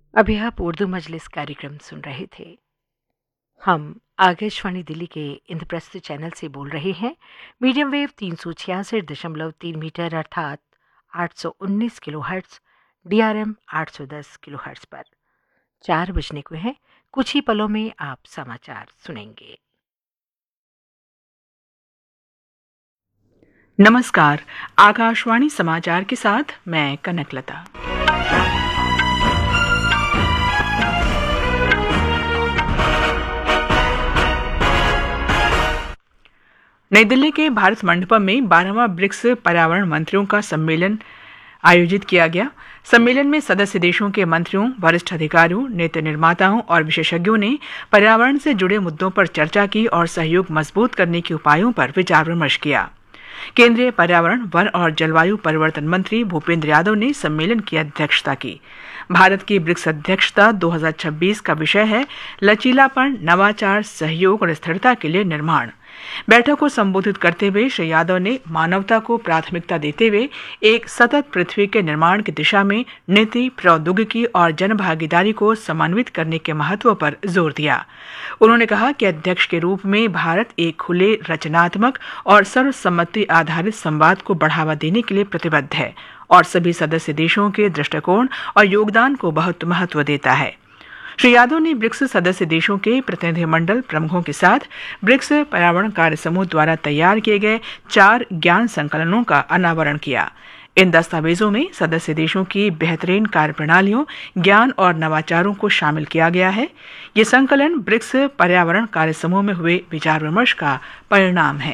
अभी आप उर्दू मजलिस कार्यक्रम सुन रहे थे। हम आकाशवाणी दिल्ली के इंद्रप्रस्थ चैनल से बोल रहे हैं। मीडियम वेव 366.3 मीटर अर्थात 819 किलोहर्ट्ज, DRM 810 किलोहर्ट्ज पर 4 बजने को हैं। कुछ ही पलों में आप समाचार सुनेंगे। नमस्कार, आकाशवाणी समाचार के साथ मैं कनकलता। नई दिल्ली के भारत मंडपम में 12वां ब्रिक्स पर्यावरण मंत्रियों का सम्मेलन आयोजित किया गया। सम्मेलन में सदस्य देशों के मंत्रियों, वरिष्ठ अधिकारियों, नीति निर्माताओं और विशेषज्ञों ने पर्यावरण से जुड़े मुद्दों पर चर्चा की और सहयोग मजबूत करने के उपायों पर विचार विमर्श किया। केंद्रीय पर्यावरण, वन और जलवायु परिवर्तन मंत्री भूपेंद्र यादव ने सम्मेलन की अध्यक्षता की। भारत की ब्रिक्स अध्यक्षता 2026 का विषय है लचीलापन, नवाचार, सहयोग और स्थिरता के लिए निर्माण। बैठक को संबोधित करते हुए श्री यादव ने मानवता को प्राथमिकता देते हुए एक सतत पृथ्वी के निर्माण की दिशा में नीति, प्रौद्योगिकी और जनभागीदारी को समन्वित करने के महत्व पर जोर दिया। उन्होंने कहा कि अध्यक्ष के रूप में भारत एक खुले, रचनात्मक और सर्वसम्मति आधारित संवाद को बढ़ावा देने के लिए प्रतिबद्ध है और सभी सदस्य देशों के दृष्टिकोण और योगदान को बहुत महत्व देता है। श्री यादव ने ब्रिक्स सदस्य देशों के प्रतिनिधिमंडल प्रमुखों के साथ ब्रिक्स पर्यावरण कार्य समूह द्वारा तैयार किए गए 4 ज्ञान संकलनों का अनावरण किया। इन दस्तावेजों में सदस्य देशों की बेहतरीन कार्यप्रणालियों, ज्ञान और नवाचारों को शामिल किया गया है। ये संकलन ब्रिक्स पर्यावरण कार्य समूह में हुए विचार विमर्श का परिणाम है।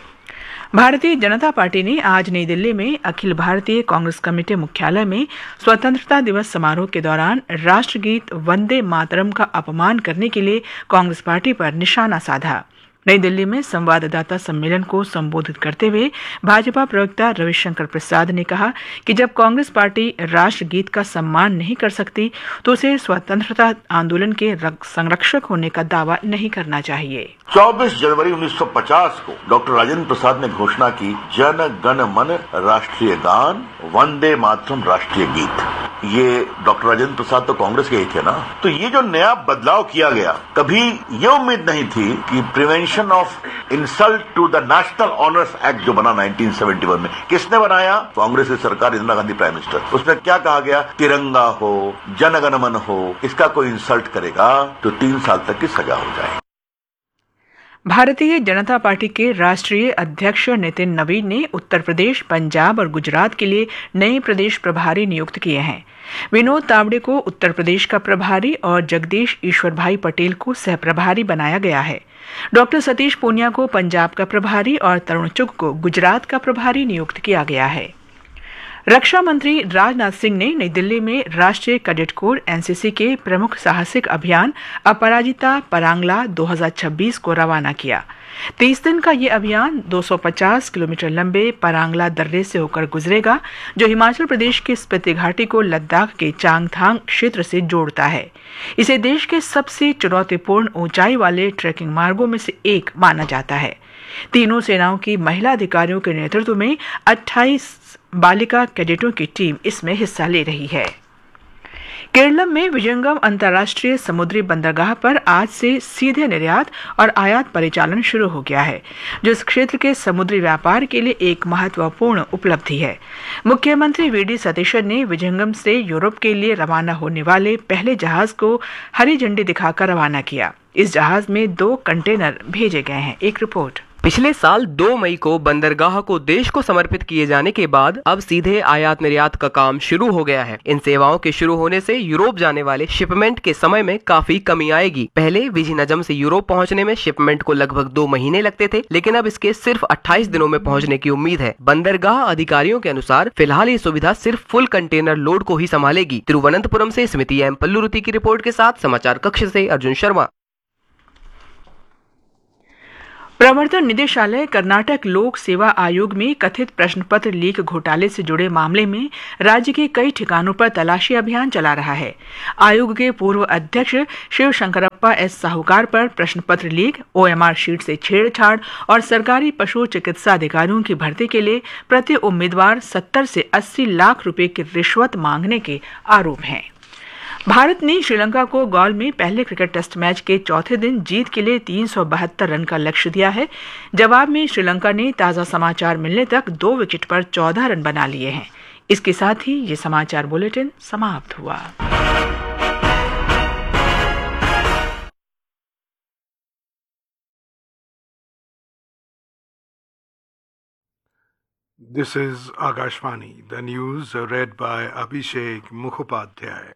भारतीय जनता पार्टी ने आज नई दिल्ली में अखिल भारतीय कांग्रेस कमेटी मुख्यालय में स्वतंत्रता दिवस समारोह के दौरान राष्ट्रगीत वंदे मातरम का अपमान करने के लिए कांग्रेस पार्टी पर निशाना साधा। नई दिल्ली में संवाददाता सम्मेलन को संबोधित करते हुए भाजपा प्रवक्ता रविशंकर प्रसाद ने कहा कि जब कांग्रेस पार्टी राष्ट्रगीत का सम्मान नहीं कर सकती तो उसे स्वतंत्रता आंदोलन के संरक्षक होने का दावा नहीं करना चाहिए। 24 जनवरी 1950 को डॉक्टर राजेंद्र प्रसाद ने घोषणा की, जन गण मन राष्ट्रीय गान, वंदे मातरम राष्ट्रीय गीत। ये डॉक्टर राजेंद्र प्रसाद तो कांग्रेस के ही थे ना। तो ये जो नया बदलाव किया गया, कभी ये उम्मीद नहीं थी कि prevention of insult to the national honours act जो बना 1971 में, किसने बनाया? कांग्रेस की सरकार, इंदिरा गांधी प्राइम मिनिस्टर। उसमें क्या कहा गया? तिरंगा हो, जनगण मन हो, इसका कोई इंसल्ट करेगा तो 3 साल तक की सजा हो जाए। भारतीय जनता पार्टी के राष्ट्रीय अध्यक्ष नितिन नवीन ने उत्तर प्रदेश, पंजाब और गुजरात के लिए नए प्रदेश प्रभारी नियुक्त किए हैं। विनोद तावड़े को उत्तर प्रदेश का प्रभारी और जगदीश ईश्वर भाई पटेल को सह प्रभारी बनाया गया है। डॉक्टर सतीश पूनिया को पंजाब का प्रभारी और तरुण चुग को गुजरात का प्रभारी नियुक्त किया गया है। रक्षा मंत्री राजनाथ सिंह ने नई दिल्ली में राष्ट्रीय कैडेट कोर एनसीसी के प्रमुख साहसिक अभियान अपराजिता परांगला 2026 को रवाना किया। 30 दिन का ये अभियान 250 किलोमीटर लंबे परांगला दर्रे से होकर गुजरेगा, जो हिमाचल प्रदेश के स्पीति घाटी को लद्दाख के चांगथांग क्षेत्र से जोड़ता है। इसे देश के सबसे चुनौतीपूर्ण ऊंचाई वाले ट्रैकिंग मार्गों में से एक माना जाता है। तीनों सेनाओं की महिला अधिकारियों के नेतृत्व में 28 बालिका कैडेटों की टीम इसमें हिस्सा ले रही है। केरलम में विजयंगम अंतर्राष्ट्रीय समुद्री बंदरगाह पर आज से सीधे निर्यात और आयात परिचालन शुरू हो गया है, जो इस क्षेत्र के समुद्री व्यापार के लिए एक महत्वपूर्ण उपलब्धि है। मुख्यमंत्री वीडी सतीशन ने विजयंगम से यूरोप के लिए रवाना होने वाले पहले जहाज को हरी झंडी दिखाकर रवाना किया। इस जहाज में 2 कंटेनर भेजे गए हैं। एक रिपोर्ट। पिछले साल 2 मई को बंदरगाह को देश को समर्पित किए जाने के बाद अब सीधे आयात निर्यात का काम शुरू हो गया है। इन सेवाओं के शुरू होने से यूरोप जाने वाले शिपमेंट के समय में काफी कमी आएगी। पहले विजिनजम से यूरोप पहुंचने में शिपमेंट को लगभग 2 महीने लगते थे, लेकिन अब इसके सिर्फ 28 दिनों में पहुंचने की उम्मीद है। बंदरगाह अधिकारियों के अनुसार फिलहाल ये सुविधा सिर्फ फुल कंटेनर लोड को ही संभालेगी। तिरुवनंतपुरम से स्मृति एम पल्लुरुति की रिपोर्ट के साथ समाचार कक्ष से अर्जुन शर्मा। प्रवर्तन निदेशालय कर्नाटक लोक सेवा आयोग में कथित प्रश्न पत्र लीक घोटाले से जुड़े मामले में राज्य के कई ठिकानों पर तलाशी अभियान चला रहा है। आयोग के पूर्व अध्यक्ष शिव शंकरप्पा एस साहूकार पर प्रश्न पत्र लीक, OMR शीट से छेड़छाड़ और सरकारी पशु चिकित्सा अधिकारियों की भर्ती के लिए प्रति उम्मीदवार 70 से 80 लाख रुपए की रिश्वत मांगने के आरोप हैं। भारत ने श्रीलंका को गॉल में पहले क्रिकेट टेस्ट मैच के चौथे दिन जीत के लिए 372 रन का लक्ष्य दिया है। जवाब में श्रीलंका ने ताज़ा समाचार मिलने तक 2 विकेट पर 14 रन बना लिए हैं। इसके साथ ही ये समाचार बुलेटिन समाप्त हुआ। This is Akashvani, the news read by Abhishek Mukhopadhyay.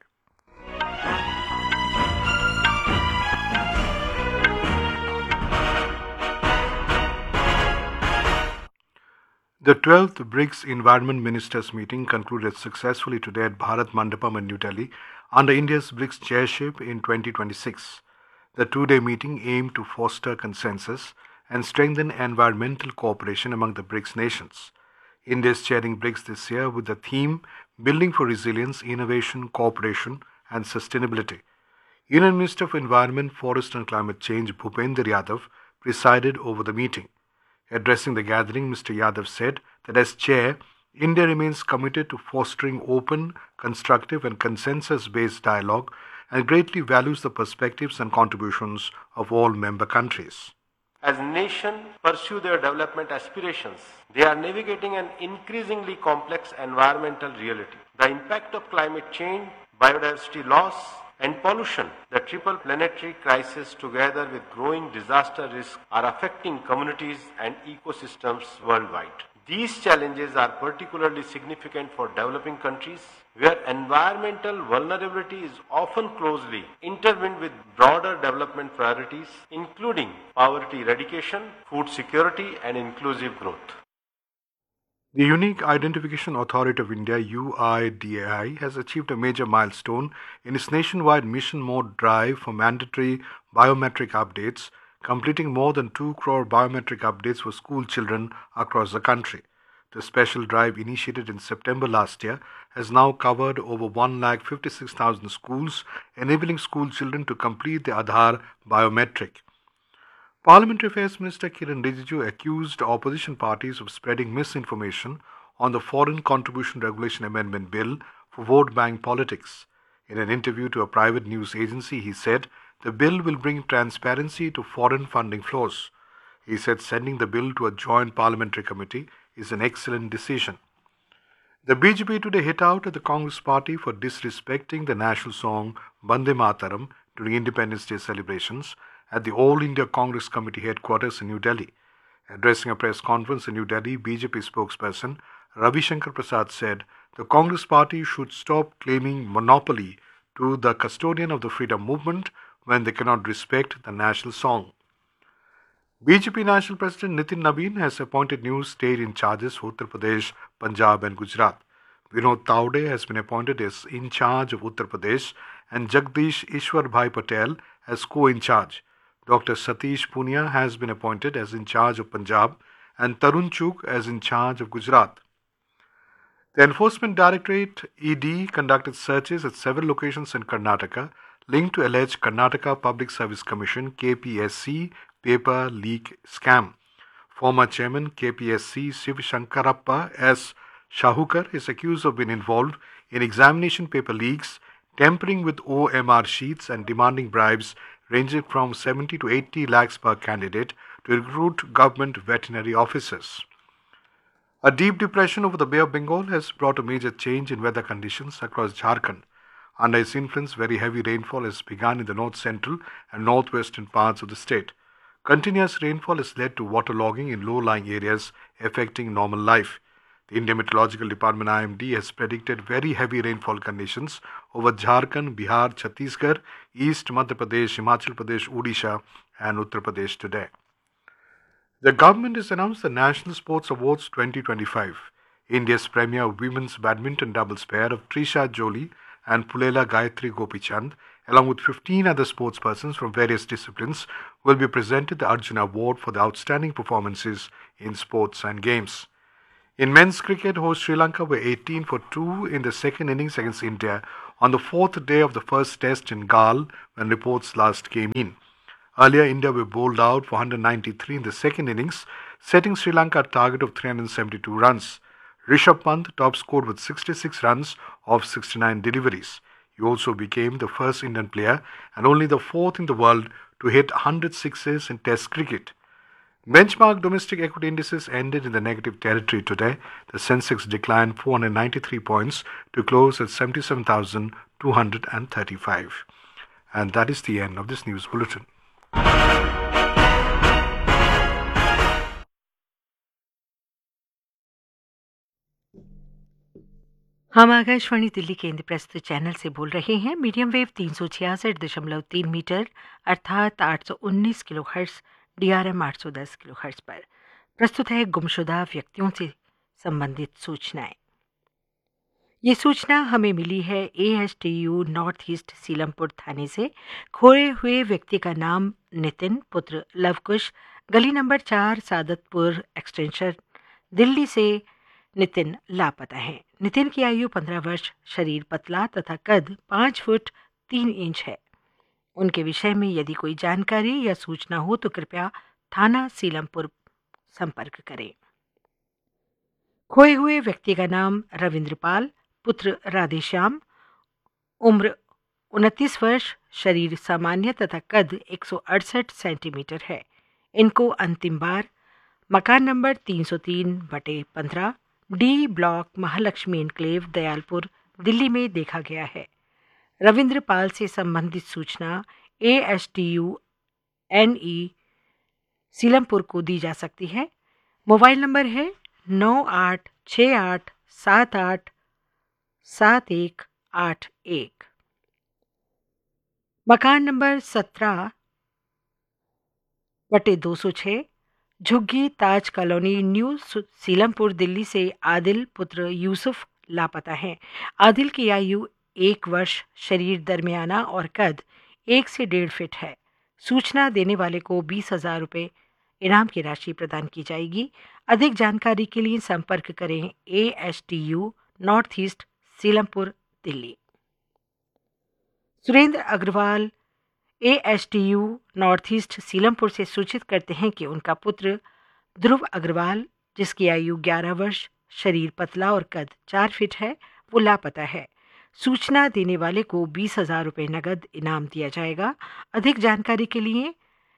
The 12th BRICS Environment Ministers meeting concluded successfully today at Bharat Mandapam in New Delhi under India's BRICS chairship in 2026. The two-day meeting aimed to foster consensus and strengthen environmental cooperation among the BRICS nations. India is chairing BRICS this year with the theme Building for Resilience, Innovation, Cooperation and Sustainability. Union Minister of Environment, Forest and Climate Change Bhupender Yadav presided over the meeting. Addressing the gathering, Mr. Yadav said that as chair, India remains committed to fostering open, constructive and consensus-based dialogue and greatly values the perspectives and contributions of all member countries. As nations pursue their development aspirations, they are navigating an increasingly complex environmental reality. The impact of climate change, biodiversity loss, and pollution, the triple planetary crisis together with growing disaster risk are affecting communities and ecosystems worldwide. These challenges are particularly significant for developing countries where environmental vulnerability is often closely intertwined with broader development priorities, including poverty eradication, food security, and inclusive growth. The Unique Identification Authority of India, UIDAI, has achieved a major milestone in its nationwide mission mode drive for mandatory biometric updates, completing more than 2 crore biometric updates for school children across the country. The special drive, initiated in September last year, has now covered over 1,56,000 schools, enabling school children to complete the Aadhaar biometric. Parliamentary Affairs Minister Kiran Rijiju accused opposition parties of spreading misinformation on the Foreign Contribution Regulation Amendment Bill for vote bank politics. In an interview to a private news agency, he said the bill will bring transparency to foreign funding flows. He said sending the bill to a joint parliamentary committee is an excellent decision. The BJP today hit out at the Congress party for disrespecting the national song Vande Mataram during Independence Day celebrations at the All India Congress Committee headquarters in New Delhi. Addressing a press conference in New Delhi, BJP spokesperson Ravi Shankar Prasad said the Congress party should stop claiming monopoly to the custodian of the freedom movement when they cannot respect the national song. BJP National President Nitin Nabin has appointed new state in charges for Uttar Pradesh, Punjab and Gujarat. Vinod Taude has been appointed as in charge of Uttar Pradesh and Jagdish Ishwar Bhai Patel as co-in charge. Dr. Satish Punia has been appointed as in charge of Punjab and Tarun Chugh as in charge of Gujarat. The Enforcement Directorate ED conducted searches at several locations in Karnataka linked to alleged Karnataka Public Service Commission KPSC paper leak scam. Former chairman KPSC Shiv Shankarappa S. Shahukar is accused of being involved in examination paper leaks, tampering with OMR sheets and demanding bribes ranging from 70 to 80 lakhs per candidate to recruit government veterinary officers. A deep depression over the Bay of Bengal has brought a major change in weather conditions across Jharkhand. Under its influence, very heavy rainfall has begun in the north-central and northwestern parts of the state. Continuous rainfall has led to waterlogging in low-lying areas affecting normal life. The Indian Meteorological Department IMD has predicted very heavy rainfall conditions over Jharkhand, Bihar, Chhattisgarh, East Madhya Pradesh, Himachal Pradesh, Odisha and Uttar Pradesh today. The government has announced the National Sports Awards 2025. India's premier women's badminton doubles pair of Trisha Jolie and Pulela Gayatri Gopichand, along with 15 other sportspersons from various disciplines, will be presented the Arjuna Award for the outstanding performances in sports and games. In men's cricket, host Sri Lanka were 18 for 2 in the second innings against India on the fourth day of the first test in Galle when reports last came in. Earlier, India were bowled out for 193 in the second innings, setting Sri Lanka a target of 372 runs. Rishabh Pant top scored with 66 runs off 69 deliveries. He also became the first Indian player and only the fourth in the world to hit 100 sixes in Test cricket. Benchmark domestic equity indices ended in the negative territory today. The Sensex declined 493 points to close at 77,235. And that is the end of this news bulletin. हम आकाशवाणी दिल्ली के Indraprastha channel से बोल रहे हैं। Medium wave 366.3 metre अर्थात 819 kilohertz, DRM 810 kilohertz पर प्रस्तुत है गुमशुदा व्यक्तियों से संबंधित सूचनाएं। ये सूचना हमें मिली है ASTU नॉर्थ ईस्ट सीलमपुर थाने से। खोए हुए व्यक्ति का नाम नितिन पुत्र लवकुश, गली नंबर 4 सादतपुर एक्सटेंशन दिल्ली से नितिन लापता है। नितिन की आयु 15 वर्ष, शरीर पतला तथा कद 5 फुट 3 इंच है। उनके विषय में यदि कोई जानकारी या सूचना हो तो कृपया थाना सीलमपुर संपर्क करें। खोए हुए व्यक्ति का नाम रविंद्रपाल पुत्र राधेश्याम, उम्र 29 वर्ष, शरीर सामान्य तथा कद 168 सेंटीमीटर है। इनको अंतिम बार मकान number 303/15 D block Mahalakshmi enclave Dayalpur Delhi में देखा गया है। रविंद्र पाल से संबंधित सूचना ASTU NE सीलमपुर को दी जा सकती है। मोबाइल नंबर है 9868787181। मकान नंबर 17/206 झुग्गी ताज कॉलोनी न्यू सीलमपुर दिल्ली से आदिल पुत्र यूसुफ लापता है। आदिल की आयु 1 वर्ष, शरीर दरमियाना और कद 1 से 1.5 फीट है। सूचना देने वाले को 20,000 रुपये इनाम की राशि प्रदान की जाएगी। अधिक जानकारी के लिए संपर्क करें ASTU north east Seelampur Delhi. Surendra Agarwal ASTU north east Seelampur से सूचित करते हैं कि उनका पुत्र ध्रुव अग्रवाल, जिसकी आयु 11 वर्ष, शरीर पतला और कद 4 फीट है, वो लापता है। सूचना देने वाले को 20,000 रुपये नगद इनाम दिया जाएगा। अधिक जानकारी के लिए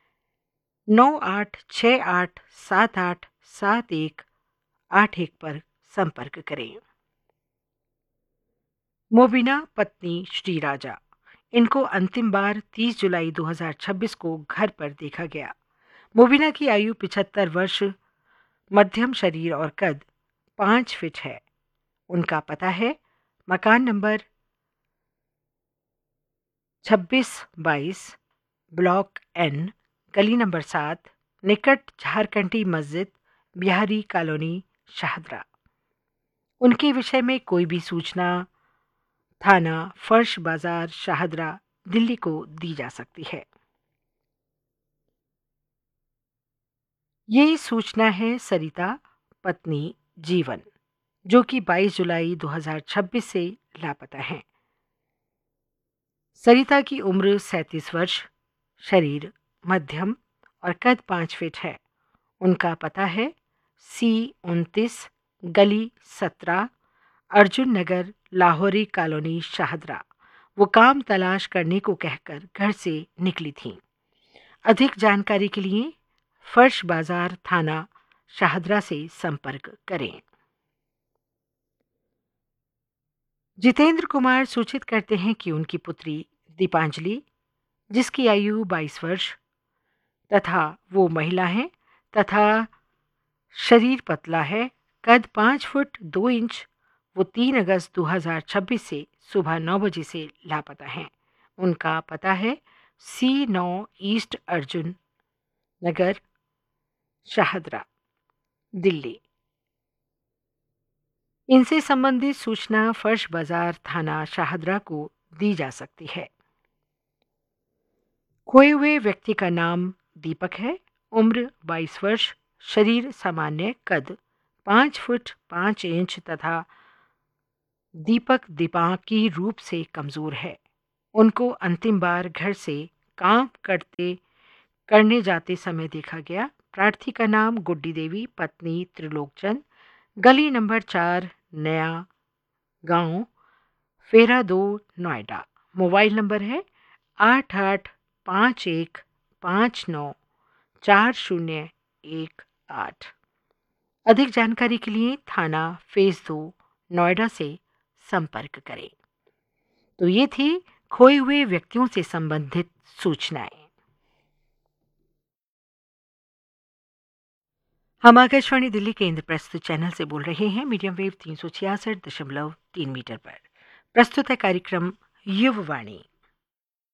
9868787181 पर संपर्क करें। मोबिना पत्नी श्री राजा, इनको अंतिम बार 30 जुलाई 2026 को घर पर देखा गया। मोबिना की आयु 75 वर्ष, मध्यम शरीर और कद 5 फीट है। उनका पता है मकान नंबर 2622 ब्लॉक N, गली नंबर 7, निकट झारखंडी मस्जिद, बिहारी कॉलोनी, शाहदरा। उनके विषय में कोई भी सूचना थाना फर्श बाजार, शाहदरा, दिल्ली को दी जा सकती है। ये सूचना है सरिता पत्नी जीवन, जो कि 22 जुलाई 2026 से लापता हैं। सरिता की उम्र 37 वर्ष, शरीर मध्यम और कद 5 फीट है। उनका पता है C29 गली 17 अर्जुन नगर, लाहौरी कॉलोनी, शाहदरा। वो काम तलाश करने को कहकर घर से निकली थीं। अधिक जानकारी के लिए फर्श बाजार थाना शाहदरा से संपर्क करें। जितेंद्र कुमार सूचित करते हैं कि उनकी पुत्री दीपांजलि, जिसकी आयु 22 वर्ष तथा वो महिला है तथा शरीर पतला है, कद 5 फुट 2 इंच, वो 3 अगस्त 2026 से सुबह 9 बजे से लापता हैं। उनका पता है C9 ईस्ट अर्जुन नगर, शाहदरा, दिल्ली। इनसे संबंधित सूचना फर्श बाजार थाना शाहदरा को दी जा सकती है। खोए हुए व्यक्ति का नाम दीपक है, उम्र 22 वर्ष, शरीर सामान्य, कद 5 फुट 5 इंच तथा दीपक दिमागी रूप से कमजोर है। उनको अंतिम बार घर से काम करने जाते समय देखा गया। प्रार्थी का नाम गुड्डी देवी, पत्नी त्रिलोकचंद, गली नंबर 4 नया गांव, फेरा 2 नोएडा। मोबाइल नंबर है 8851594018। अधिक जानकारी के लिए थाना फेज 2 नोएडा से संपर्क करें। तो ये थी खोए हुए व्यक्तियों से संबंधित सूचनाएं। हम आकाशवाणी दिल्ली के इंद्रप्रस्थ चैनल से बोल रहे हैं, मीडियम वेव 366.3 मीटर पर। प्रस्तुत है कार्यक्रम युववाणी।